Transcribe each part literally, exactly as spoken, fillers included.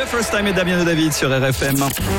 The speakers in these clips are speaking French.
First Time et Damien David sur R F M.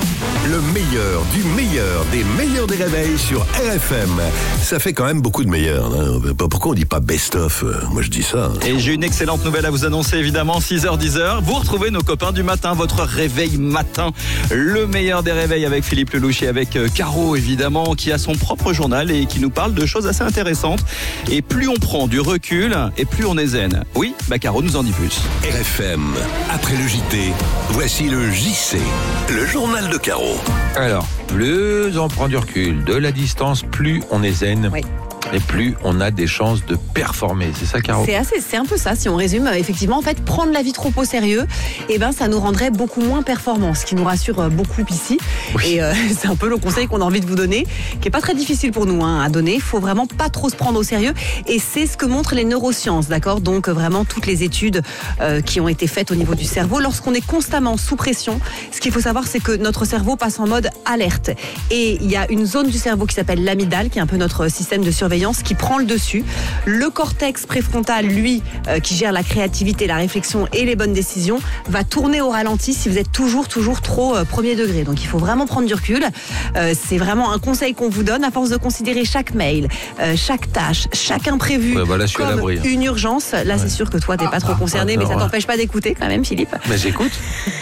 Le meilleur du meilleur des meilleurs des réveils sur R F M. Ça fait quand même beaucoup de meilleurs. Hein. Pourquoi on dit pas best of? Moi je dis ça. Hein. Et j'ai une excellente nouvelle à vous annoncer évidemment. six heures dix heures, vous retrouvez nos copains du matin, votre réveil matin. Le meilleur des réveils avec Philippe Lelouch et avec Caro évidemment, qui a son propre journal et qui nous parle de choses assez intéressantes. Et plus on prend du recul et plus on est zen. Oui, bah Caro nous en dit plus. R F M, après le J T, voici le J C, le journal de Caro. Alors, plus on prend du recul, de la distance, plus on est zen. Oui. Et plus on a des chances de performer. C'est ça, Caro? C'est assez, c'est un peu ça. Si on résume, effectivement, en fait, prendre la vie trop au sérieux, eh ben, ça nous rendrait beaucoup moins performants, ce qui nous rassure beaucoup ici. Oui. Et euh, c'est un peu le conseil qu'on a envie de vous donner, qui est pas très difficile pour nous hein, à donner. Il faut vraiment pas trop se prendre au sérieux. Et c'est ce que montrent les neurosciences, d'accord? Donc vraiment toutes les études euh, qui ont été faites au niveau du cerveau. Lorsqu'on est constamment sous pression, ce qu'il faut savoir, c'est que notre cerveau passe en mode alerte. Et il y a une zone du cerveau qui s'appelle l'amygdale, qui est un peu notre système de surveillance, qui prend le dessus. Le cortex préfrontal, lui, euh, qui gère la créativité, la réflexion et les bonnes décisions, va tourner au ralenti si vous êtes toujours, toujours trop euh, premier degré. Donc il faut vraiment prendre du recul. Euh, c'est vraiment un conseil qu'on vous donne à force de considérer chaque mail, euh, chaque tâche, chaque imprévu ouais, voilà, comme une urgence. Là, ouais. C'est sûr que toi, t'es pas trop concerné, ah, mais ça ouais. t'empêche pas d'écouter quand même, Philippe. Mais j'écoute.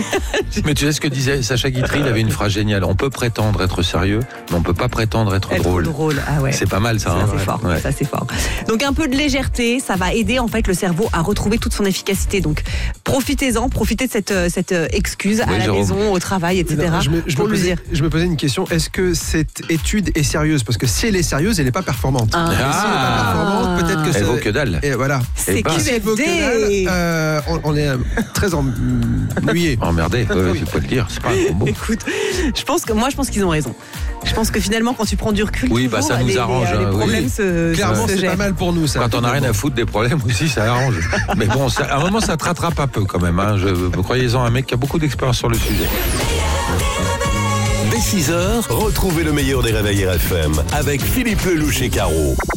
Mais tu sais ce que disait Sacha Guitry, il avait une phrase géniale. On peut prétendre être sérieux, mais on peut pas prétendre être, être drôle. drôle. Ah ouais. C'est pas mal ça. ça hein. C'est fort. Ouais. Ça c'est fort. Donc un peu de légèreté, ça va aider en fait le cerveau à retrouver toute son efficacité. Donc profitez-en, profitez de cette cette excuse oui, à la Jérôme. maison, au travail, et cetera. Non, je, me, je, me posais, je me posais une question. Est-ce que cette étude est sérieuse? Parce que si elle est sérieuse, elle n'est pas performante. Ah. Et si elle n'est pas performante, peut-être que elle ça vaut que dalle. Et voilà. C'est ben, si elle vaut que dalle, euh, on, on est très ennuyé. Emmerdé. Oui, je peux le dire. C'est pas un gros mot. Écoute, je pense que moi, je pense qu'ils ont raison. Je pense que finalement, quand tu prends du recul, oui, bah ça nous les, arrange. Les, les problèmes oui. se, clairement, se c'est gèrent. pas mal pour nous. Ça. Quand on n'a rien à foutre des problèmes aussi, ça arrange. Mais bon, ça, à un moment, ça te rattrape un peu quand même. Hein. Je, croyez-en, un mec qui a beaucoup d'expérience sur le sujet. Dès six heures, retrouvez le meilleur des réveils R F M avec Philippe Lelouch et Caro.